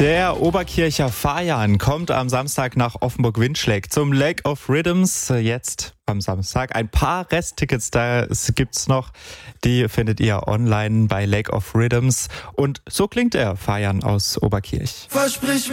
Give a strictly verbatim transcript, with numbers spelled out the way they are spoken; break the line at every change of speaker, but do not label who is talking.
Der Oberkircher Fajan kommt am Samstag nach Offenburg-Windschleck zum Lake of Rhythms. Jetzt am Samstag. Ein paar Resttickets, da gibt's noch. Die findet ihr online bei Lake of Rhythms. Und so klingt er, Fajan aus Oberkirch.
Versprich